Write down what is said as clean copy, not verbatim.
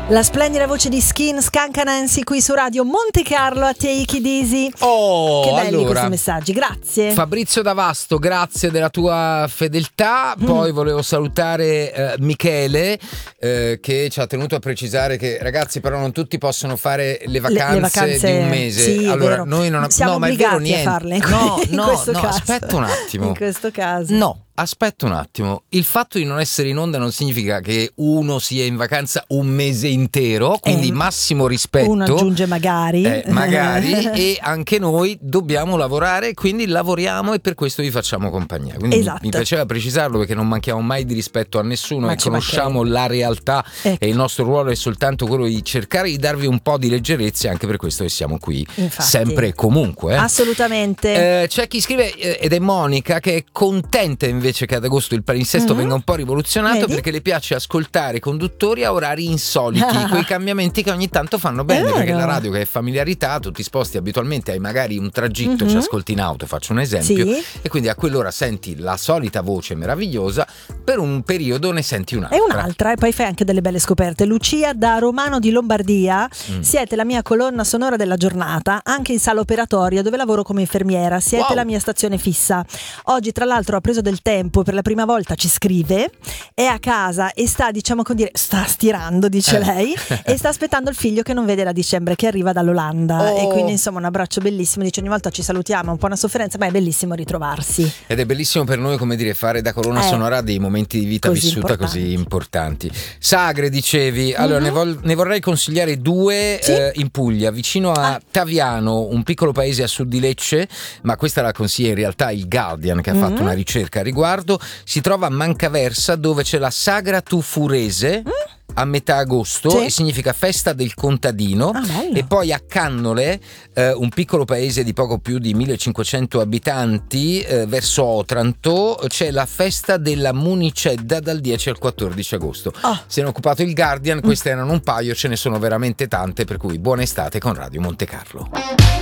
La splendida voce di Skin, Skanka Nancy qui su Radio Monte Carlo a Take It Easy. Che belli questi messaggi, grazie. Fabrizio D'Avasto, grazie della tua fedeltà. Poi volevo salutare Michele che ci ha tenuto a precisare che ragazzi però non tutti possono fare le vacanze di un mese. Sì, allora noi non siamo obbligati a farle in questo caso. Aspetta un attimo. In questo caso. No. Aspetta un attimo, il fatto di non essere in onda non significa che uno sia in vacanza un mese intero, quindi massimo rispetto. Uno aggiunge magari. E anche noi dobbiamo lavorare, quindi lavoriamo e per questo vi facciamo compagnia. Quindi mi piaceva precisarlo perché non manchiamo mai di rispetto a nessuno e conosciamo la realtà e il nostro ruolo è soltanto quello di cercare di darvi un po' di leggerezza, anche per questo che siamo qui. Infatti. Sempre e comunque. Assolutamente. C'è chi scrive, ed è Monica, che è contenta invece che ad agosto il palinsesto venga un po' rivoluzionato. Perché le piace ascoltare conduttori a orari insoliti, quei cambiamenti che ogni tanto fanno bene, perché la radio che è familiarità, tu ti sposti abitualmente, hai magari un tragitto, ci ascolti in auto, faccio un esempio, e quindi a quell'ora senti la solita voce meravigliosa, per un periodo ne senti un'altra. E un'altra, e poi fai anche delle belle scoperte. Lucia da Romano di Lombardia, siete la mia colonna sonora della giornata, anche in sala operatoria dove lavoro come infermiera, siete la mia stazione fissa. Oggi tra l'altro ha preso del tempo, per la prima volta ci scrive, è a casa e sta, sta stirando, dice lei, e sta aspettando il figlio che non vede da dicembre, che arriva dall'Olanda, e quindi insomma un abbraccio bellissimo, dice ogni volta ci salutiamo, è un po' una sofferenza ma è bellissimo ritrovarsi. Ed è bellissimo per noi, come dire, fare da colonna sonora dei momenti di vita vissuta così importanti. Sagre, dicevi, allora ne vorrei consigliare due in Puglia, vicino a Taviano, un piccolo paese a sud di Lecce, ma questa la consiglia in realtà il Guardian, che ha fatto una ricerca a riguardo. Si trova a Mancaversa, dove c'è la Sagra Tufurese a metà agosto, e significa festa del contadino. E poi a Cannole, un piccolo paese di poco più di 1500 abitanti, verso Otranto, c'è la festa della Municedda dal 10 al 14 agosto. Se ne è occupato il Guardian, queste erano un paio, ce ne sono veramente tante, per cui buona estate con Radio Monte Carlo.